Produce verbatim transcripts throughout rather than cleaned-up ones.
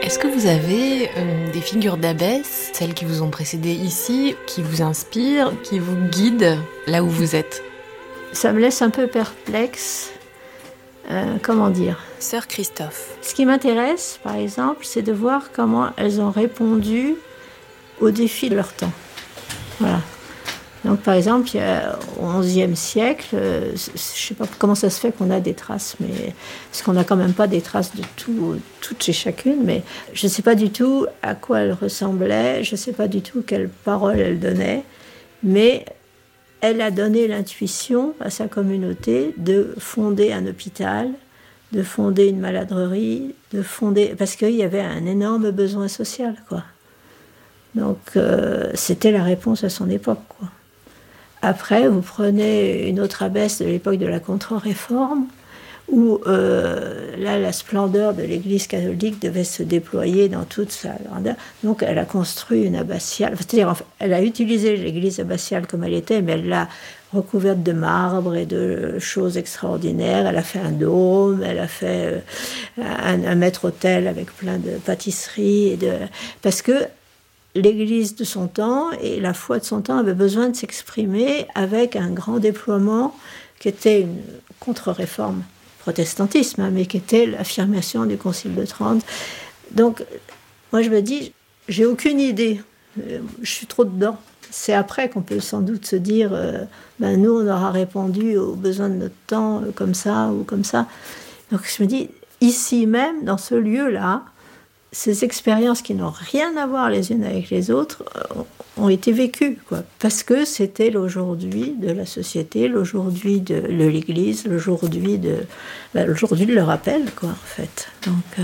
Est-ce que vous avez euh, des figures d'abbesses, celles qui vous ont précédé ici, qui vous inspirent, qui vous guident là où vous êtes ? Ça me laisse un peu perplexe. Euh, comment dire ? Sœur Christophe. Ce qui m'intéresse, par exemple, c'est de voir comment elles ont répondu aux défis de leur temps. Voilà. Donc, par exemple, il y a, au onzième siècle, euh, je ne sais pas comment ça se fait qu'on a des traces, mais, parce qu'on n'a quand même pas des traces de tout, toutes chez chacune, mais je ne sais pas du tout à quoi elles ressemblaient, je ne sais pas du tout quelles paroles elles donnaient, mais elle a donné l'intuition à sa communauté de fonder un hôpital, de fonder une maladrerie, de fonder... parce qu'il y avait un énorme besoin social, quoi. Donc, euh, c'était la réponse à son époque, quoi. Après, vous prenez une autre abbesse de l'époque de la Contre-Réforme, où euh, là, la splendeur de l'Église catholique devait se déployer dans toute sa grandeur. Donc, elle a construit une abbatiale. C'est-à-dire, enfin, elle a utilisé l'Église abbatiale comme elle était, mais elle l'a recouverte de marbre et de choses extraordinaires. Elle a fait un dôme, elle a fait euh, un, un maître-autel avec plein de pâtisseries. Et de... Parce que l'Église de son temps et la foi de son temps avaient besoin de s'exprimer avec un grand déploiement qui était une contre-réforme protestantisme, hein, mais qui était l'affirmation du Concile de Trente. Donc, moi je me dis, j'ai aucune idée, je suis trop dedans. C'est après qu'on peut sans doute se dire, euh, ben nous on aura répondu aux besoins de notre temps euh, comme ça ou comme ça. Donc je me dis, ici même, dans ce lieu-là, ces expériences qui n'ont rien à voir les unes avec les autres euh, ont été vécues, quoi, parce que c'était l'aujourd'hui de la société, l'aujourd'hui de, de l'Église, l'aujourd'hui de, ben, l'aujourd'hui de leur appel, quoi, en fait. Donc, euh,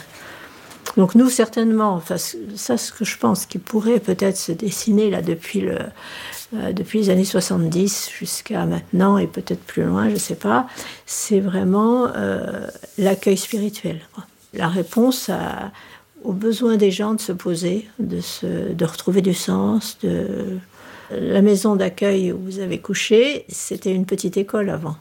donc nous, certainement, enfin, ça, ce que je pense qui pourrait peut-être se dessiner là depuis, le, euh, depuis les années soixante-dix jusqu'à maintenant, et peut-être plus loin, je ne sais pas, c'est vraiment euh, l'accueil spirituel, quoi. La réponse à, aux besoins des gens de se poser, de, se, de retrouver du sens. De... La maison d'accueil où vous avez couché, c'était une petite école avant.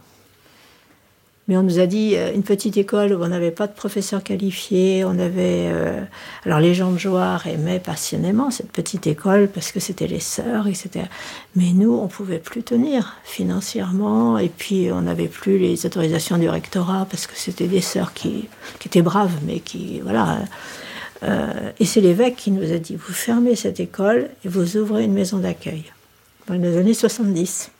Mais on nous a dit une petite école où on n'avait pas de professeurs qualifiés. On avait, euh... alors les gens de Jouarre aimaient passionnément cette petite école parce que c'était les sœurs, et cetera. Mais nous, on ne pouvait plus tenir financièrement. Et puis, on n'avait plus les autorisations du rectorat parce que c'était des sœurs qui, qui étaient braves, mais qui... Voilà. Euh... Et c'est l'évêque qui nous a dit, vous fermez cette école et vous ouvrez une maison d'accueil. Dans les années soixante-dix.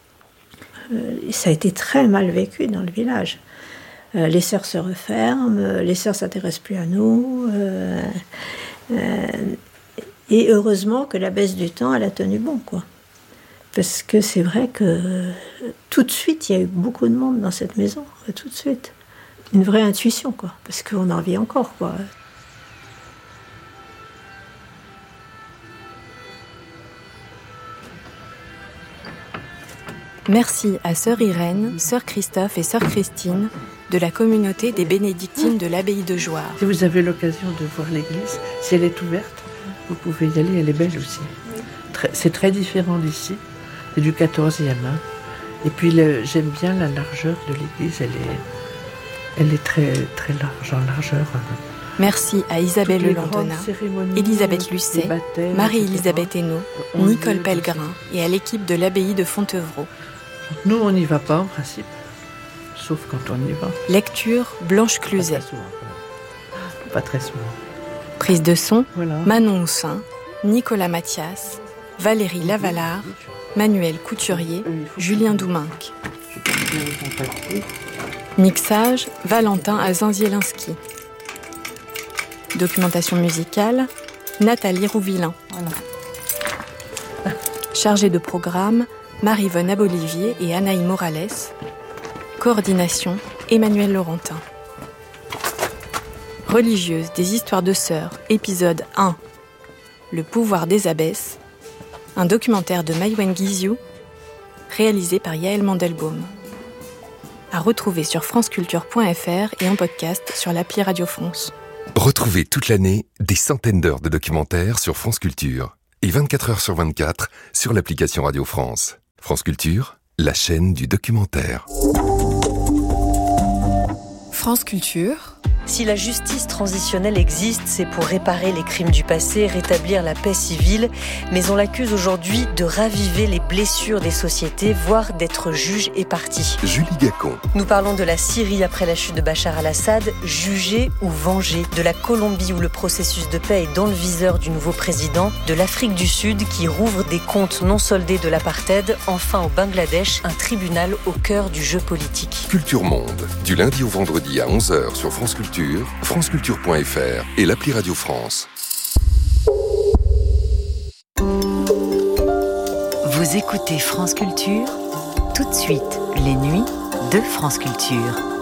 Euh, ça a été très mal vécu dans le village. Euh, les sœurs se referment, euh, les sœurs ne s'intéressent plus à nous. Euh, euh, et heureusement que la baisse du temps, elle a tenu bon, quoi. Parce que c'est vrai que euh, tout de suite, il y a eu beaucoup de monde dans cette maison, euh, tout de suite. Une vraie intuition, quoi, parce qu'on en vit encore, quoi. Merci à Sœur Irène, Sœur Christophe et Sœur Christine de la communauté des bénédictines de l'abbaye de Jouarre. Si vous avez l'occasion de voir l'église, si elle est ouverte, vous pouvez y aller, elle est belle aussi. Très, c'est très différent d'ici, c'est du quatorzième. Hein. Et puis le, j'aime bien la largeur de l'église, elle est, elle est très, très large en largeur. Merci à Isabelle Landona, Elisabeth Lucet, Marie-Elisabeth Hainaut, Nicole Pellegrin et à l'équipe de l'abbaye de Fontevraud. Nous, on n'y va pas en principe, sauf quand on y va. Lecture Blanche Cluzet. Pas très souvent. Pas très souvent. Prise de son, voilà. Manon Houssin, Nicolas Mathias, Valérie Lavalard, Manuel Couturier, Julien Douminc. Mixage, Valentin Azan-Zielinski. Documentation musicale, Nathalie Rouvillain. Voilà. Chargée de programme, Marie-Vonne Abolivier et Anaï Morales. Coordination, Emmanuel Laurentin. Religieuse des histoires de sœurs, épisode un. Le pouvoir des abbesses. Un documentaire de Maïwen Guizhou, réalisé par Yaël Mandelbaum. À retrouver sur franceculture point f r et en podcast sur l'appli Radio France. Retrouvez toute l'année des centaines d'heures de documentaires sur France Culture et vingt-quatre heures sur vingt-quatre sur l'application Radio France. France Culture, la chaîne du documentaire. France Culture, Si la justice transitionnelle existe, c'est pour réparer les crimes du passé, rétablir la paix civile, mais on l'accuse aujourd'hui de raviver les blessures des sociétés, voire d'être juge et partie. Julie Gacon. Nous parlons de la Syrie après la chute de Bachar al-Assad, jugé ou vengé, de la Colombie où le processus de paix est dans le viseur du nouveau président, de l'Afrique du Sud qui rouvre des comptes non soldés de l'apartheid, enfin au Bangladesh, un tribunal au cœur du jeu politique. Culture Monde, du lundi au vendredi à onze heures sur France Culture, franceculture point f r et l'appli Radio France. Vous écoutez France Culture, tout de suite, les nuits de France Culture.